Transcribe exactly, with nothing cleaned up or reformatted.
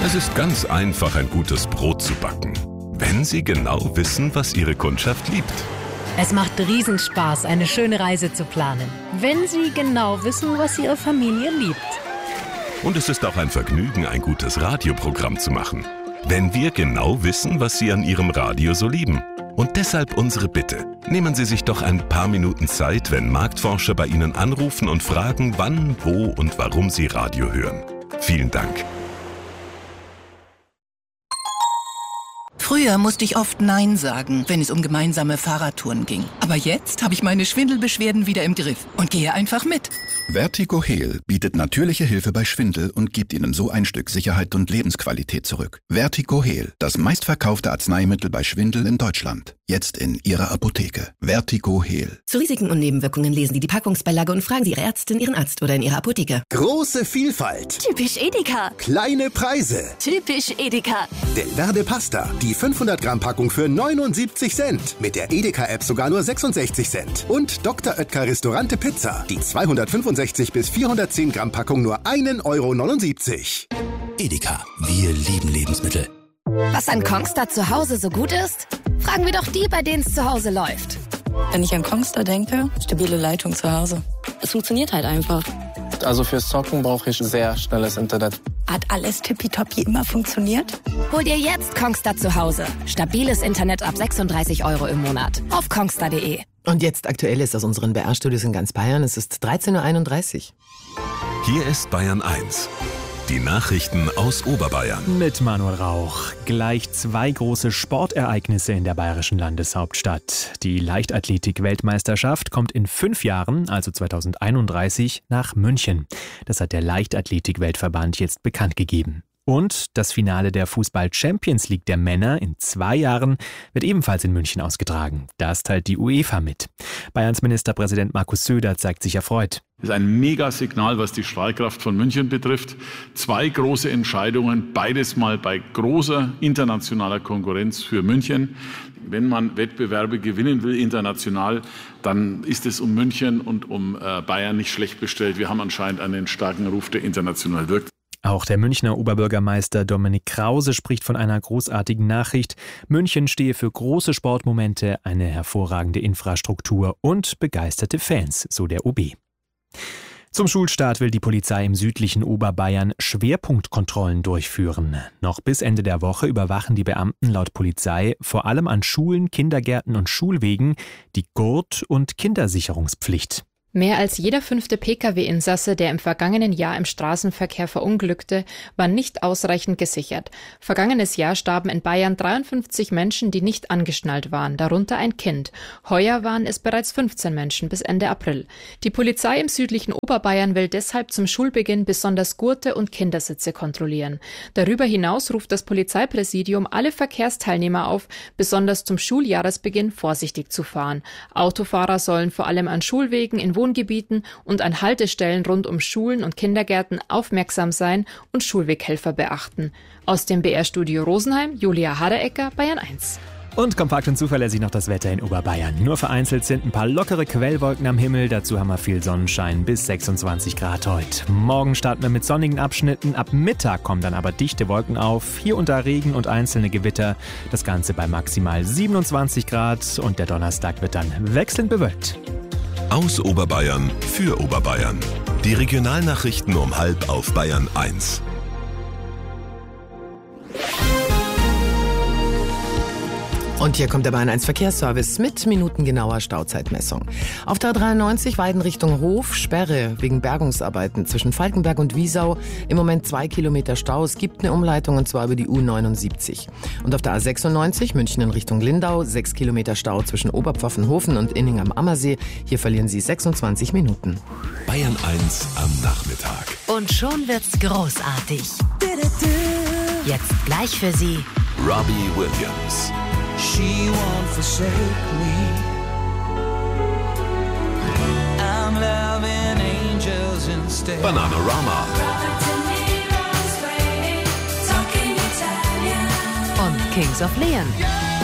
Es ist ganz einfach, ein gutes Brot zu backen, wenn Sie genau wissen, was Ihre Kundschaft liebt. Es macht Riesenspaß, eine schöne Reise zu planen, wenn Sie genau wissen, was Ihre Familie liebt. Und es ist auch ein Vergnügen, ein gutes Radioprogramm zu machen, wenn wir genau wissen, was Sie an Ihrem Radio so lieben. Und deshalb unsere Bitte. Nehmen Sie sich doch ein paar Minuten Zeit, wenn Marktforscher bei Ihnen anrufen und fragen, wann, wo und warum Sie Radio hören. Vielen Dank. Früher musste ich oft Nein sagen, wenn es um gemeinsame Fahrradtouren ging. Aber jetzt habe ich meine Schwindelbeschwerden wieder im Griff und gehe einfach mit. Vertigo Heal bietet natürliche Hilfe bei Schwindel und gibt Ihnen so ein Stück Sicherheit und Lebensqualität zurück. Vertigo Heal, das meistverkaufte Arzneimittel bei Schwindel in Deutschland. Jetzt in Ihrer Apotheke. Vertigo Heal. Zu Risiken und Nebenwirkungen lesen Sie die Packungsbeilage und fragen Sie Ihre Ärztin, Ihren Arzt oder in Ihrer Apotheke. Große Vielfalt. Typisch Edeka. Kleine Preise. Typisch Edeka. Delverde Pasta, die fünfhundert Gramm Packung für neunundsiebzig Cent. Mit der Edeka-App sogar nur sechsundsechzig Cent. Und Doktor Oetker Restaurante Pizza, die zweihundertfünfundsechzig bis vierhundertzehn Gramm Packung nur ein Euro neunundsiebzig. Edeka, wir lieben Lebensmittel. Was an Kongstar zu Hause so gut ist? Fragen wir doch die, bei denen es zu Hause läuft. Wenn ich an Kongstar denke, stabile Leitung zu Hause. Es funktioniert halt einfach. Also fürs Zocken brauche ich sehr schnelles Internet. Hat alles tippitoppi immer funktioniert? Hol dir jetzt Kongstar zu Hause. Stabiles Internet ab sechsunddreißig Euro im Monat. Auf kongstar punkt de. Und jetzt Aktuelles aus unseren B R-Studios in ganz Bayern. Es ist dreizehn Uhr einunddreißig. Hier ist Bayern eins. Die Nachrichten aus Oberbayern. Mit Manuel Rauch. Gleich zwei große Sportereignisse in der bayerischen Landeshauptstadt. Die Leichtathletik-Weltmeisterschaft kommt in fünf Jahren, also zweitausendeinunddreißig, nach München. Das hat der Leichtathletik-Weltverband jetzt bekannt gegeben. Und das Finale der Fußball-Champions League der Männer in zwei Jahren wird ebenfalls in München ausgetragen. Das teilt die UEFA mit. Bayerns Ministerpräsident Markus Söder zeigt sich erfreut. Das ist ein Megasignal, was die Strahlkraft von München betrifft. Zwei große Entscheidungen, beides mal bei großer internationaler Konkurrenz für München. Wenn man Wettbewerbe gewinnen will international, dann ist es um München und um Bayern nicht schlecht bestellt. Wir haben anscheinend einen starken Ruf, der international wirkt. Auch der Münchner Oberbürgermeister Dominik Krause spricht von einer großartigen Nachricht. München stehe für große Sportmomente, eine hervorragende Infrastruktur und begeisterte Fans, so der O B. Zum Schulstart will die Polizei im südlichen Oberbayern Schwerpunktkontrollen durchführen. Noch bis Ende der Woche überwachen die Beamten laut Polizei vor allem an Schulen, Kindergärten und Schulwegen die Gurt- und Kindersicherungspflicht. Mehr als jeder fünfte Pkw-Insasse, der im vergangenen Jahr im Straßenverkehr verunglückte, war nicht ausreichend gesichert. Vergangenes Jahr starben in Bayern dreiundfünfzig Menschen, die nicht angeschnallt waren, darunter ein Kind. Heuer waren es bereits fünfzehn Menschen bis Ende April. Die Polizei im südlichen Oberbayern will deshalb zum Schulbeginn besonders Gurte und Kindersitze kontrollieren. Darüber hinaus ruft das Polizeipräsidium alle Verkehrsteilnehmer auf, besonders zum Schuljahresbeginn vorsichtig zu fahren. Autofahrer sollen vor allem an Schulwegen in Wohngebieten und an Haltestellen rund um Schulen und Kindergärten aufmerksam sein und Schulweghelfer beachten. Aus dem B R-Studio Rosenheim, Julia Haderecker, Bayern eins. Und kompakt und zuverlässig noch das Wetter in Oberbayern. Nur vereinzelt sind ein paar lockere Quellwolken am Himmel. Dazu haben wir viel Sonnenschein bis sechsundzwanzig Grad heute. Morgen starten wir mit sonnigen Abschnitten. Ab Mittag kommen dann aber dichte Wolken auf. Hier unter Regen und einzelne Gewitter. Das Ganze bei maximal siebenundzwanzig Grad. Und der Donnerstag wird dann wechselnd bewölkt. Aus Oberbayern für Oberbayern. Die Regionalnachrichten um halb auf Bayern eins. Und hier kommt der Bayern eins Verkehrsservice mit minutengenauer Stauzeitmessung. Auf der A dreiundneunzig Weiden Richtung Hof, Sperre wegen Bergungsarbeiten zwischen Falkenberg und Wiesau. Im Moment zwei Kilometer Stau. Es gibt eine Umleitung und zwar über die U neunundsiebzig. Und auf der A sechsundneunzig München in Richtung Lindau, sechs Kilometer Stau zwischen Oberpfaffenhofen und Inning am Ammersee. Hier verlieren Sie sechsundzwanzig Minuten. Bayern eins am Nachmittag. Und schon wird's großartig. Jetzt gleich für Sie Robbie Williams. She won't forsake me. I'm loving angels instead. Bananarama. Und Kings of Leon.